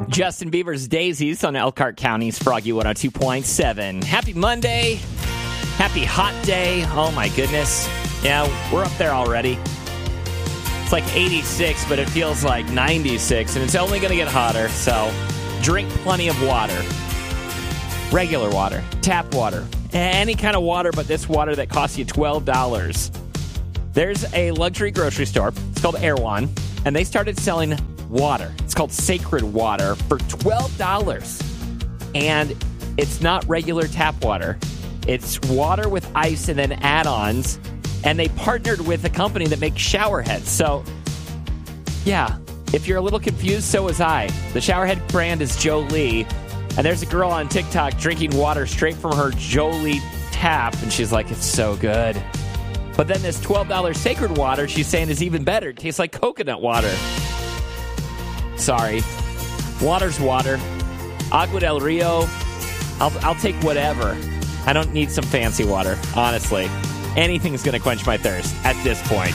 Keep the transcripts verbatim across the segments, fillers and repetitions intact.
Justin Bieber's Daisies on Elkhart County's Froggy one oh two point seven. Happy Monday. Happy hot day. Oh, my goodness. Yeah, we're up there already. It's like eighty-six, but it feels like ninety-six, and it's only going to get hotter, so drink plenty of water. Regular water, tap water, any kind of water, but this water that costs you twelve dollars. There's a luxury grocery store. It's called Erewhon, and they started selling water. It's called Sacred Water for twelve dollars. And it's not regular tap water. It's water with ice and then add-ons. And they partnered with a company that makes shower heads. So, yeah, if you're a little confused, so was I. The shower head brand is Jolie. And there's a girl on TikTok drinking water straight from her Jolie tap. And she's like, it's so good. But then this twelve dollars Sacred Water, she's saying, is even better. It tastes like coconut water. Sorry. Water's water. Agua del Rio. I'll, I'll take whatever. I don't need some fancy water, honestly. Anything's going to quench my thirst at this point.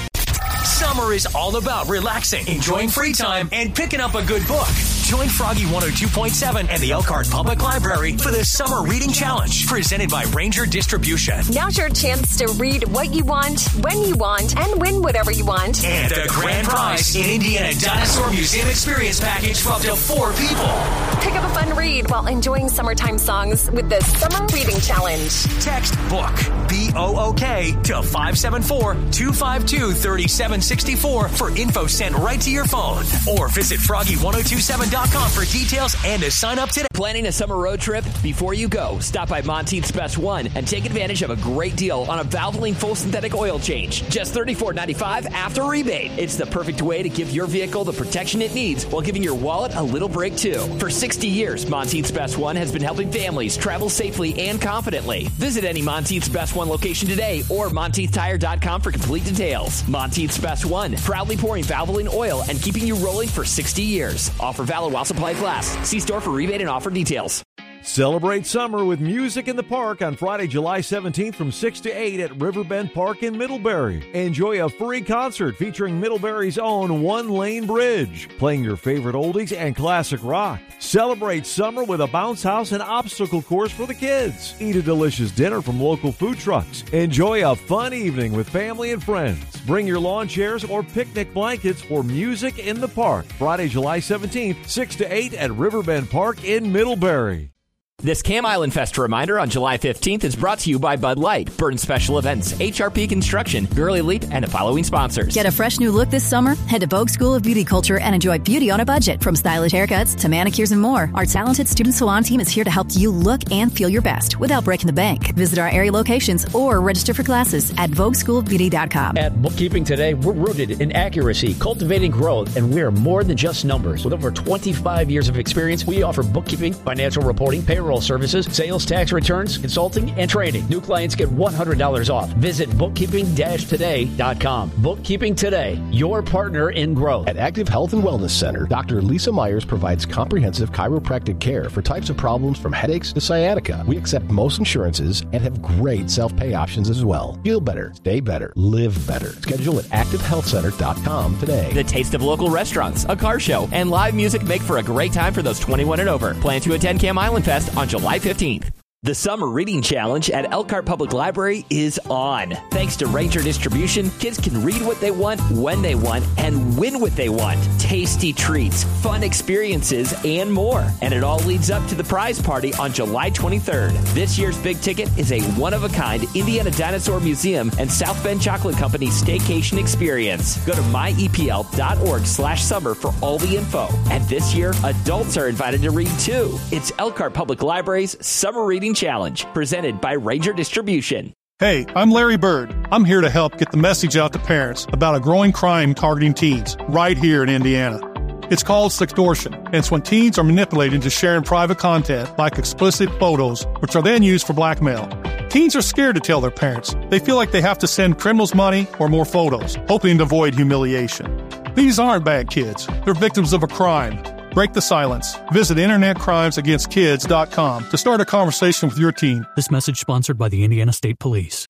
Summer is all about relaxing, enjoying free time, and picking up a good book. Join Froggy one oh two point seven and the Elkhart Public Library for the Summer Reading Challenge, presented by Ranger Distribution. Now's your chance to read what you want, when you want, and win whatever you want. And a grand prize, an Indiana Dinosaur Museum Experience Package for up to four people. Pick up a fun read while enjoying summertime songs with the Summer Reading Challenge. Text BOOK, B O O K, to five seven four, two five two, three seven six four for info sent right to your phone. Or visit froggy one oh two seven dot com for details and to sign up today. Planning a summer road trip? Before you go, stop by Monteith's Best One and take advantage of a great deal on a Valvoline full synthetic oil change. Just thirty-four ninety-five after rebate. It's the perfect way to give your vehicle the protection it needs while giving your wallet a little break too. For sixty years, Monteith's Best One has been helping families travel safely and confidently. Visit any Monteith's Best One location today or monteith tire dot com for complete details. Monteith's Best One, proudly pouring Valvoline oil and keeping you rolling for sixty years. Offer valid while supplies last. See store for rebate and offer details. Celebrate summer with music in the park on Friday, July seventeenth from six to eight at Riverbend Park in Middlebury. Enjoy a free concert featuring Middlebury's own One Lane Bridge, playing your favorite oldies and classic rock. Celebrate summer with a bounce house and obstacle course for the kids. Eat a delicious dinner from local food trucks. Enjoy a fun evening with family and friends. Bring your lawn chairs or picnic blankets for music in the park. Friday, July seventeenth, six to eight at Riverbend Park in Middlebury. This Cam Island Fest reminder on July fifteenth is brought to you by Bud Light, Burton Special Events, H R P Construction, Gurley Leap, and the following sponsors. Get a fresh new look this summer? Head to Vogue School of Beauty Culture and enjoy beauty on a budget. From stylish haircuts to manicures and more, our talented student salon team is here to help you look and feel your best without breaking the bank. Visit our area locations or register for classes at vogue school of beauty dot com. At Bookkeeping Today, we're rooted in accuracy, cultivating growth, and we're more than just numbers. With over twenty-five years of experience, we offer bookkeeping, financial reporting, payroll services, sales tax returns, consulting, and training. New clients get one hundred dollars off. Visit bookkeeping dash today dot com. Bookkeeping Today, your partner in growth. At Active Health and Wellness Center, Doctor Lisa Myers provides comprehensive chiropractic care for types of problems from headaches to sciatica. We accept most insurances and have great self-pay options as well. Feel better, stay better, live better. Schedule at active health center dot com today. The taste of local restaurants, a car show, and live music make for a great time for those twenty-one and over. Plan to attend Cam Island Fest on July fifteenth. The Summer Reading Challenge at Elkhart Public Library is on. Thanks to Ranger Distribution, kids can read what they want, when they want, and win what they want. Tasty treats, fun experiences, and more. And it all leads up to the prize party on July twenty-third. This year's big ticket is a one-of-a-kind Indiana Dinosaur Museum and South Bend Chocolate Company staycation experience. Go to myepl.org slash summer for all the info. And this year, adults are invited to read too. It's Elkhart Public Library's Summer Reading Challenge, presented by Ranger Distribution. Hey, I'm Larry Bird. I'm here to help get the message out to parents about a growing crime targeting teens right here in Indiana. It's called sextortion, and it's when teens are manipulated into sharing private content like explicit photos, which are then used for blackmail. Teens are scared to tell their parents. They feel like they have to send criminals money or more photos, hoping to avoid humiliation. These aren't bad kids. They're victims of a crime. Break the silence. Visit internet crimes against kids dot com to start a conversation with your teen. This message sponsored by the Indiana State Police.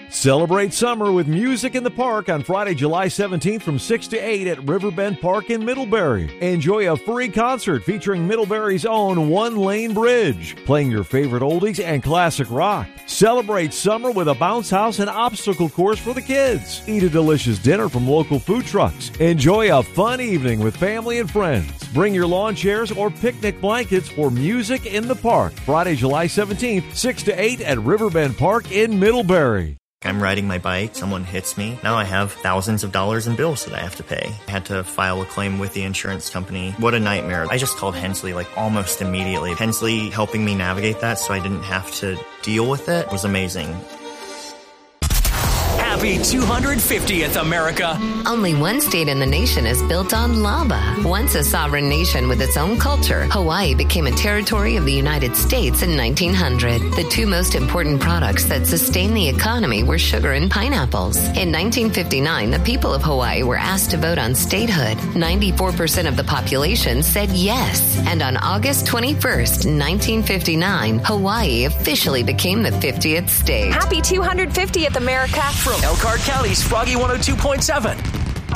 Celebrate summer with Music in the Park on Friday, July seventeenth from six to eight at Riverbend Park in Middlebury. Enjoy a free concert featuring Middlebury's own One Lane Bridge, playing your favorite oldies and classic rock. Celebrate summer with a bounce house and obstacle course for the kids. Eat a delicious dinner from local food trucks. Enjoy a fun evening with family and friends. Bring your lawn chairs or picnic blankets for Music in the Park. Friday, July seventeenth, six to eight at Riverbend Park in Middlebury. I'm riding my bike, someone hits me. Now I have thousands of dollars in bills that I have to pay. I had to file a claim with the insurance company. What a nightmare. I just called Hensley like almost immediately. Hensley helping me navigate that so I didn't have to deal with it was amazing. Happy two hundred fiftieth, America. Only one state in the nation is built on lava. Once a sovereign nation with its own culture, Hawaii became a territory of the United States in nineteen hundred. The two most important products that sustained the economy were sugar and pineapples. In nineteen fifty-nine, the people of Hawaii were asked to vote on statehood. ninety-four percent of the population said yes. And on August twenty-first, nineteen fifty-nine, Hawaii officially became the fiftieth state. Happy two hundred fiftieth, America. From Elkhart County's Froggy one oh two point seven.